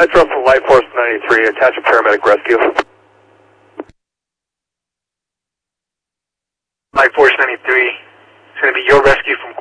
Metro from Light Force 93, attach a paramedic rescue. Light Force 93, it's going to be your rescue from